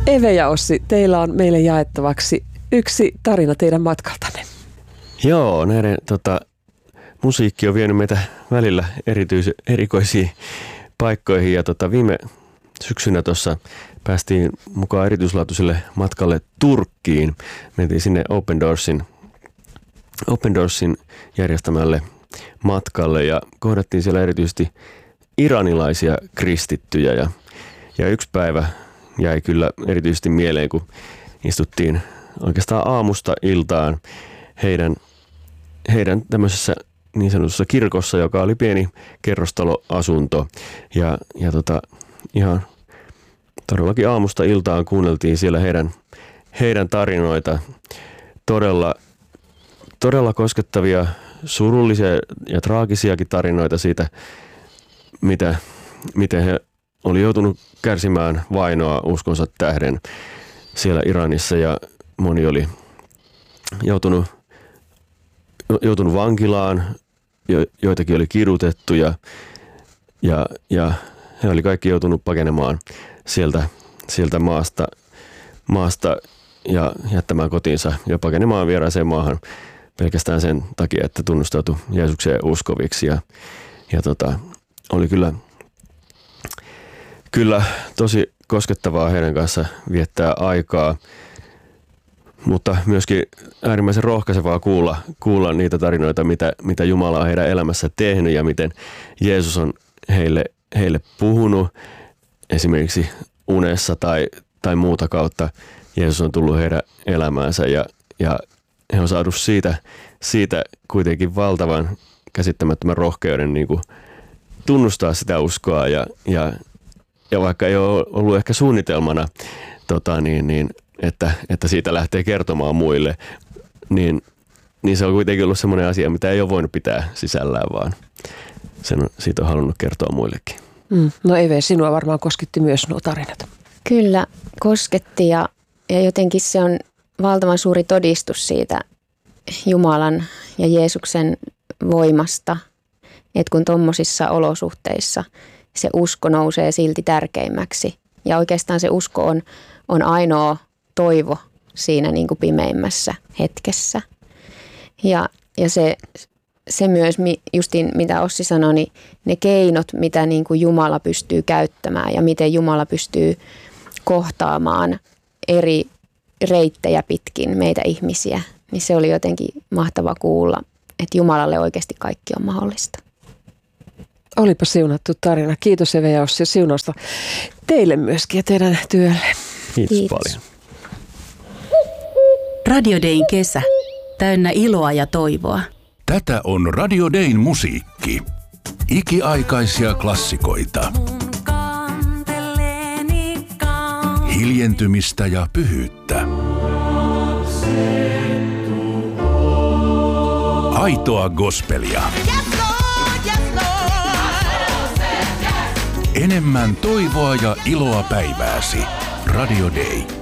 Eve ja Ossi, teillä on meille jaettavaksi yksi tarina teidän matkaltanne. Joo, näiden musiikki on vienyt meitä välillä erikoisiin paikkoihin ja viime syksynä tuossa päästiin mukaan erityislaatuiselle matkalle Turkkiin. Mentiin sinne Open Doorsin järjestämälle matkalle ja kohdattiin siellä erityisesti iranilaisia kristittyjä ja yksi päivä jäi kyllä erityisesti mieleen, kun istuttiin oikeastaan aamusta iltaan heidän tämmöisessä niin sanotussa kirkossa, joka oli pieni kerrostaloasunto ja ihan todellakin aamusta iltaan kuunneltiin siellä heidän tarinoita, todella koskettavia, surullisia ja traagisiakin tarinoita siitä, miten he oli joutunut kärsimään vainoa uskonsa tähden siellä Iranissa ja moni oli joutunut vankilaan, joitakin oli kidutettu ja he oli kaikki joutunut pakenemaan sieltä maasta ja jättämään kotinsa ja pakenemaan vieraaseen maahan pelkästään sen takia, että tunnustautui Jeesukseen uskoviksi ja oli kyllä tosi koskettavaa heidän kanssa viettää aikaa, mutta myöskin äärimmäisen rohkaisevaa kuulla niitä tarinoita, mitä Jumala on heidän elämässä tehnyt ja miten Jeesus on heille puhunut esimerkiksi unessa tai muuta kautta. Jeesus on tullut heidän elämäänsä ja he on saanut siitä kuitenkin valtavan käsittämättömän rohkeuden niin kuin tunnustaa sitä uskoa ja vaikka ei ole ollut ehkä suunnitelmana, että siitä lähtee kertomaan muille, niin se on kuitenkin ollut semmoinen asia, mitä ei ole voinut pitää sisällään, vaan siitä on halunnut kertoa muillekin. No Eve, sinua varmaan kosketti myös nuo tarinat. Kyllä kosketti ja jotenkin se on valtavan suuri todistus siitä Jumalan ja Jeesuksen voimasta, että kun tommosissa olosuhteissa se usko nousee silti tärkeimmäksi. Ja oikeastaan se usko on ainoa toivo siinä niin kuin pimeimmässä hetkessä. Ja se myös, justiin mitä Ossi sanoi, niin ne keinot, mitä niin kuin Jumala pystyy käyttämään ja miten Jumala pystyy kohtaamaan eri reittejä pitkin meitä ihmisiä, niin se oli jotenkin mahtava kuulla, että Jumalalle oikeasti kaikki on mahdollista. Olipa siunattu tarina. Kiitos Eve ja Ossi siunausta teille myöskin ja teidän työlle. Kiitos paljon. Radio Dayn kesä. Täynnä iloa ja toivoa. Tätä on Radio Dayn musiikki. Ikiaikaisia klassikoita. Hiljentymistä ja pyhyyttä. Aitoa gospelia. Enemmän toivoa ja iloa päivääsi. Radio Day.